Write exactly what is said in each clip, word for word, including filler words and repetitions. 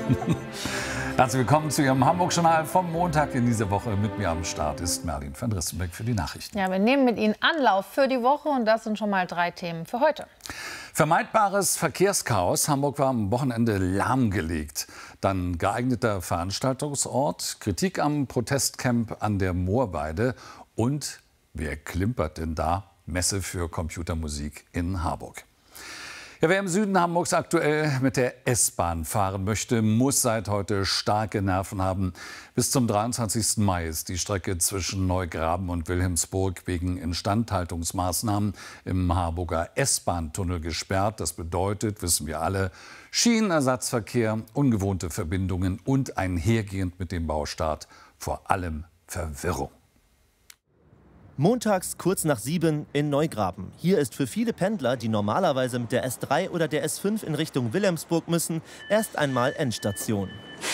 Herzlich willkommen zu Ihrem Hamburg-Journal vom Montag in dieser Woche. Mit mir am Start ist Merlin van Drissenbeck für die Nachrichten. Ja, wir nehmen mit Ihnen Anlauf für die Woche und das sind schon mal drei Themen für heute. Vermeidbares Verkehrschaos. Hamburg war am Wochenende lahmgelegt. Dann geeigneter Veranstaltungsort, Kritik am Protestcamp an der Moorweide und wer klimpert denn da? Messe für Computermusik in Harburg. Ja, wer im Süden Hamburgs aktuell mit der S-Bahn fahren möchte, muss seit heute starke Nerven haben. Bis zum dreiundzwanzigsten Mai ist die Strecke zwischen Neugraben und Wilhelmsburg wegen Instandhaltungsmaßnahmen im Harburger S-Bahn-Tunnel gesperrt. Das bedeutet, wissen wir alle, Schienenersatzverkehr, ungewohnte Verbindungen und einhergehend mit dem Baustart vor allem Verwirrung. Montags kurz nach sieben in Neugraben. Hier ist für viele Pendler, die normalerweise mit der S drei oder der S fünf in Richtung Wilhelmsburg müssen, erst einmal Endstation.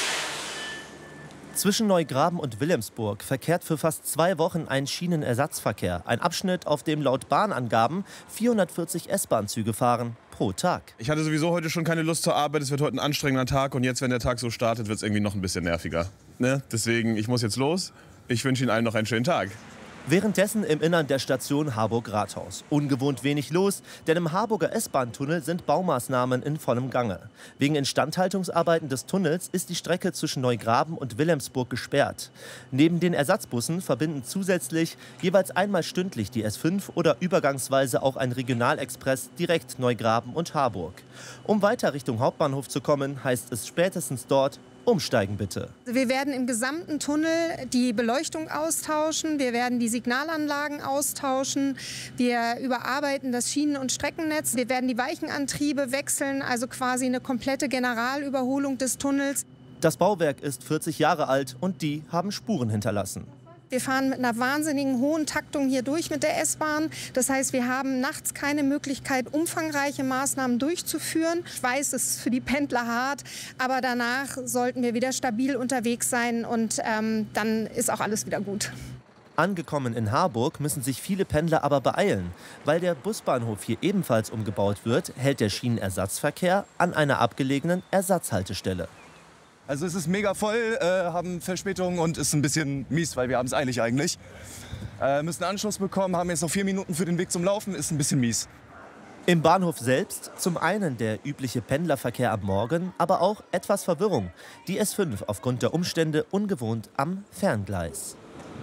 Zwischen Neugraben und Wilhelmsburg verkehrt für fast zwei Wochen ein Schienenersatzverkehr. Ein Abschnitt, auf dem laut Bahnangaben vierhundertvierzig S-Bahn-Züge fahren pro Tag. Ich hatte sowieso heute schon keine Lust zur Arbeit. Es wird heute ein anstrengender Tag. Und jetzt, wenn der Tag so startet, wird es irgendwie noch ein bisschen nerviger. Ne? Deswegen, ich muss jetzt los. Ich wünsche Ihnen allen noch einen schönen Tag. Währenddessen im Innern der Station Harburg-Rathaus. Ungewohnt wenig los, denn im Harburger S-Bahn-Tunnel sind Baumaßnahmen in vollem Gange. Wegen Instandhaltungsarbeiten des Tunnels ist die Strecke zwischen Neugraben und Wilhelmsburg gesperrt. Neben den Ersatzbussen verbinden zusätzlich jeweils einmal stündlich die S fünf oder übergangsweise auch ein Regionalexpress direkt Neugraben und Harburg. Um weiter Richtung Hauptbahnhof zu kommen, heißt es spätestens dort: Umsteigen bitte. Wir werden im gesamten Tunnel die Beleuchtung austauschen, wir werden die Signalanlagen austauschen, wir überarbeiten das Schienen- und Streckennetz, wir werden die Weichenantriebe wechseln, also quasi eine komplette Generalüberholung des Tunnels. Das Bauwerk ist vierzig Jahre alt und die haben Spuren hinterlassen. Wir fahren mit einer wahnsinnigen hohen Taktung hier durch mit der S-Bahn. Das heißt, wir haben nachts keine Möglichkeit, umfangreiche Maßnahmen durchzuführen. Ich weiß, es ist für die Pendler hart, aber danach sollten wir wieder stabil unterwegs sein und ähm, dann ist auch alles wieder gut. Angekommen in Harburg müssen sich viele Pendler aber beeilen. Weil der Busbahnhof hier ebenfalls umgebaut wird, hält der Schienenersatzverkehr an einer abgelegenen Ersatzhaltestelle. Also es ist mega voll, äh, haben Verspätungen und ist ein bisschen mies, weil wir haben es eilig eigentlich. Äh, müssen Anschluss bekommen, haben jetzt noch vier Minuten für den Weg zum Laufen, ist ein bisschen mies. Im Bahnhof selbst zum einen der übliche Pendlerverkehr am Morgen, aber auch etwas Verwirrung. Die S fünf aufgrund der Umstände ungewohnt am Ferngleis.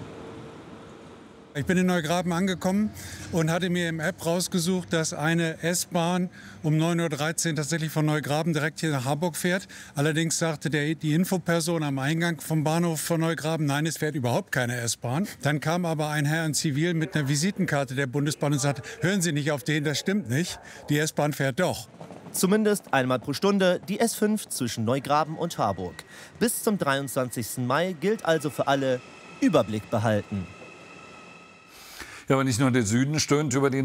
Ich bin in Neugraben angekommen und hatte mir im App rausgesucht, dass eine S-Bahn um neun Uhr dreizehn tatsächlich von Neugraben direkt hier nach Harburg fährt. Allerdings sagte der, die Infoperson am Eingang vom Bahnhof von Neugraben, nein, es fährt überhaupt keine S-Bahn. Dann kam aber ein Herr in Zivil mit einer Visitenkarte der Bundesbahn und sagte, hören Sie nicht auf den, das stimmt nicht, die S-Bahn fährt doch. Zumindest einmal pro Stunde die S fünf zwischen Neugraben und Harburg. Bis zum dreiundzwanzigsten Mai gilt also für alle: Überblick behalten. Ja, aber nicht nur der Süden stöhnt über den